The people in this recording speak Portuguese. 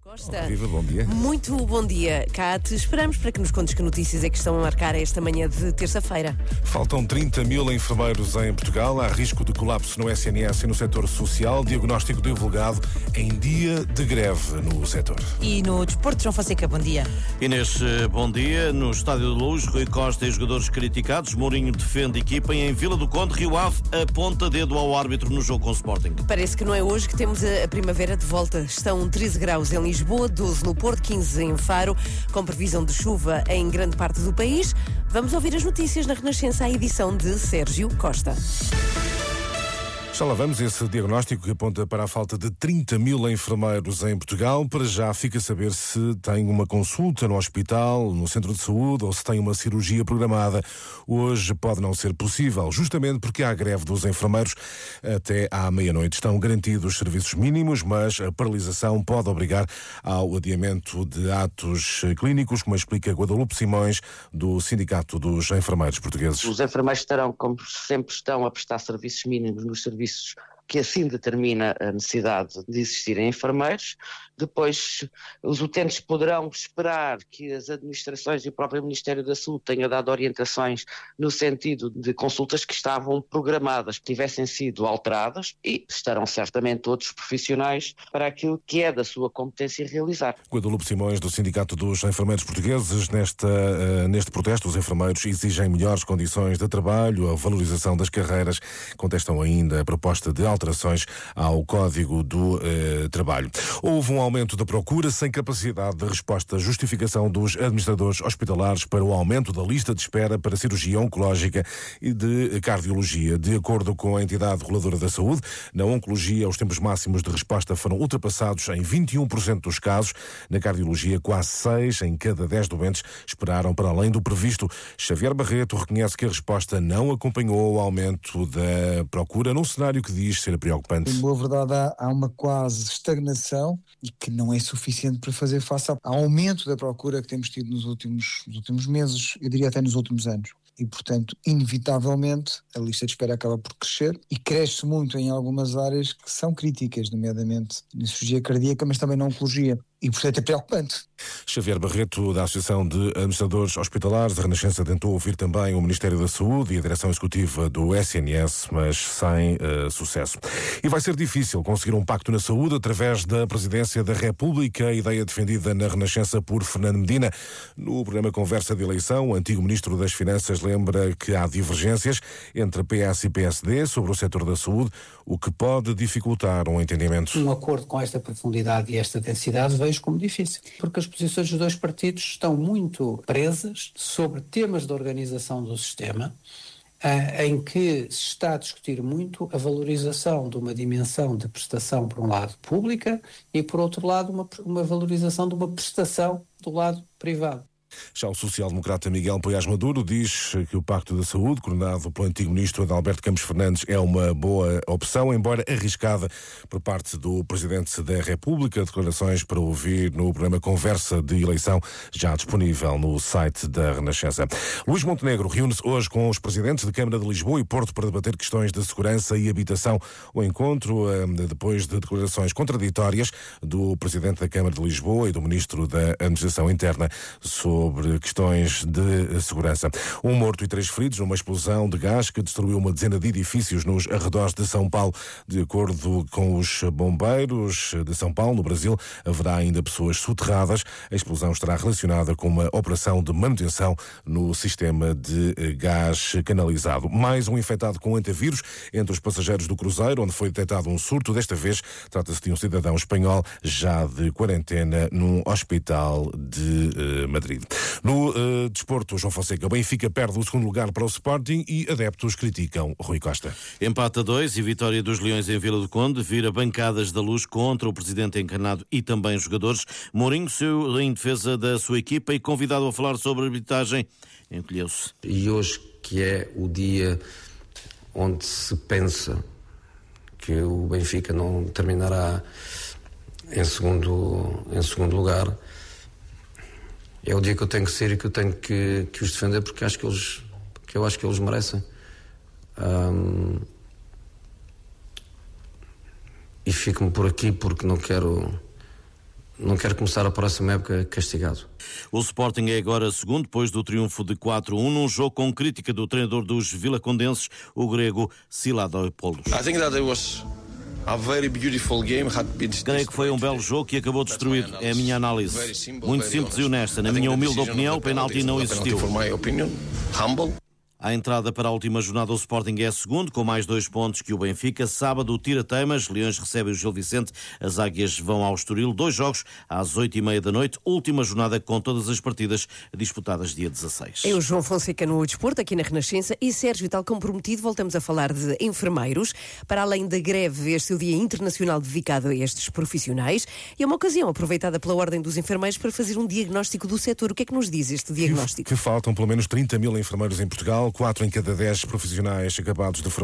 Costa. Viva, bom dia. Muito bom dia. Cá te esperamos para que nos contes que notícias é que estão a marcar esta manhã de terça-feira. Faltam 30 mil enfermeiros em Portugal. Há risco de colapso no SNS e no setor social. Diagnóstico divulgado em dia de greve no setor. E no desporto, João Fonseca, bom dia. Inês, bom dia. No Estádio de Luz, Rui Costa e jogadores criticados. Mourinho defende equipa em Vila do Conde. Rio Ave aponta dedo ao árbitro no jogo com o Sporting. Parece que não é hoje que temos a primavera de volta. Estão 13 graus em Lisboa, 12 no Porto, 15 em Faro, com previsão de chuva em grande parte do país. Vamos ouvir as notícias na Renascença, a edição de Sérgio Costa. Já lá vamos, esse diagnóstico que aponta para a falta de 30 mil enfermeiros em Portugal. Para já fica a saber se tem uma consulta no hospital, no centro de saúde ou se tem uma cirurgia programada. Hoje pode não ser possível, justamente porque há greve dos enfermeiros até à meia-noite. Estão garantidos serviços mínimos, mas a paralisação pode obrigar ao adiamento de atos clínicos, como explica Guadalupe Simões, do Sindicato dos Enfermeiros Portugueses. Os enfermeiros estarão, como sempre estão, a prestar serviços mínimos nos serviços que assim determina a necessidade de existirem enfermeiros. Depois, os utentes poderão esperar que as administrações e o próprio Ministério da Saúde tenha dado orientações no sentido de consultas que estavam programadas, que tivessem sido alteradas, e estarão certamente outros profissionais para aquilo que é da sua competência realizar. Guadalupe Simões, do Sindicato dos Enfermeiros Portugueses. Neste protesto, os enfermeiros exigem melhores condições de trabalho, a valorização das carreiras, contestam ainda a proposta de alterações ao Código do Trabalho. Houve um aumento da procura sem capacidade de resposta. Justificação dos administradores hospitalares para o aumento da lista de espera para cirurgia oncológica e de cardiologia. De acordo com a entidade reguladora da saúde, na oncologia os tempos máximos de resposta foram ultrapassados em 21% dos casos. Na cardiologia, quase 6 em cada 10 doentes esperaram para além do previsto. Xavier Barreto reconhece que a resposta não acompanhou o aumento da procura num cenário que diz ser preocupante. Em boa verdade, há uma quase estagnação e que não é suficiente para fazer face ao aumento da procura que temos tido nos últimos meses, eu diria até nos últimos anos. E, portanto, inevitavelmente, a lista de espera acaba por crescer e cresce muito em algumas áreas que são críticas, nomeadamente na cirurgia cardíaca, mas também na oncologia. E, portanto, é preocupante. Xavier Barreto, da Associação de Administradores Hospitalares, a Renascença tentou ouvir também o Ministério da Saúde e a Direção Executiva do SNS, mas sem sucesso. E vai ser difícil conseguir um pacto na saúde através da Presidência da República, a ideia defendida na Renascença por Fernando Medina. No programa Conversa de Eleição, o antigo Ministro das Finanças lembra que há divergências entre PS e PSD sobre o setor da saúde, o que pode dificultar um entendimento. Um acordo com esta profundidade e esta densidade vejo como difícil, porque as posições dos dois partidos estão muito presas sobre temas de organização do sistema, em que se está a discutir muito a valorização de uma dimensão de prestação, por um lado, pública, e, por outro lado, uma valorização de uma prestação do lado privado. Já o social-democrata Miguel Poiás Maduro diz que o Pacto da Saúde, coordenado pelo antigo ministro Adalberto Campos Fernandes, é uma boa opção, embora arriscada por parte do Presidente da República. Declarações para ouvir no programa Conversa de Eleição, já disponível no site da Renascença. Luís Montenegro reúne-se hoje com os presidentes de Câmara de Lisboa e Porto para debater questões de segurança e habitação. O encontro, depois de declarações contraditórias do Presidente da Câmara de Lisboa e do Ministro da Administração Interna sobre questões de segurança. Um morto e 3 feridos numa explosão de gás que destruiu uma dezena de edifícios nos arredores de São Paulo. De acordo com os bombeiros de São Paulo, no Brasil, haverá ainda pessoas soterradas. A explosão estará relacionada com uma operação de manutenção no sistema de gás canalizado. Mais um infectado com antavírus entre os passageiros do cruzeiro, onde foi detectado um surto. Desta vez, trata-se de um cidadão espanhol já de quarentena num hospital de Madrid. No desporto, João Fonseca, o Benfica perde o segundo lugar para o Sporting e adeptos criticam Rui Costa. Empate a 2 e vitória dos Leões em Vila do Conde, vira bancadas da Luz contra o presidente encarnado e também jogadores. Mourinho saiu em defesa da sua equipa e convidado a falar sobre a arbitragem, encolheu-se. E hoje, que é o dia onde se pensa que o Benfica não terminará em segundo lugar, é o dia que eu tenho que ser e que eu tenho que os defender, porque eu acho que eles merecem. E fico-me por aqui porque não quero não quero começar a próxima época castigado. O Sporting é agora segundo, depois do triunfo de 4-1, num jogo com crítica do treinador dos vilacondenses, o grego Siladopoulos. Creio que foi um belo jogo que acabou destruído. É a minha análise. Muito simples e honesta. Na minha humilde opinião, o penalti não existiu. À entrada para a última jornada, o Sporting é segundo, com mais 2 pontos que o Benfica. Sábado, Tira-Teimas, Leões recebe o Gil Vicente, as Águias vão ao Estoril. 2 jogos às 8h30 da noite. Última jornada com todas as partidas disputadas dia 16. É o João Fonseca no Desporto, aqui na Renascença. E Sérgio, tal como prometido, voltamos a falar de enfermeiros. Para além da greve, este é o Dia Internacional dedicado a estes profissionais. E é uma ocasião aproveitada pela Ordem dos Enfermeiros para fazer um diagnóstico do setor. O que é que nos diz este diagnóstico? Que faltam pelo menos 30 mil enfermeiros em Portugal. 4 em cada 10 profissionais acabados de formar